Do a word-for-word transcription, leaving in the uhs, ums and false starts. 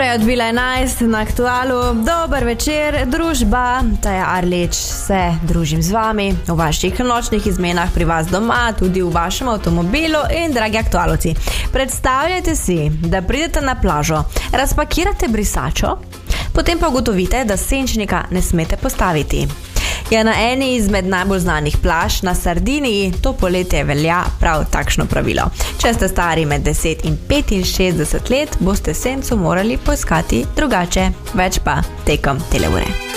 je odbila enajst na Aktualu. Dober večer, družba. Taja Arlič, se družim z vami v vaših nočnih izmenah pri vas doma, tudi v vašem avtomobilu in dragi aktualovci. Predstavljajte si, da pridete na plažo, razpakirate brisačo, potem pa ugotovite, da senčnika ne smete postaviti. Ja, na eni izmed najbolj znanih plaž na Sardiniji to poletje velja prav takšno pravilo. Če ste stari med deset in petinšestdeset let, boste senco morali poiskati drugače, več pa tekom tele ure.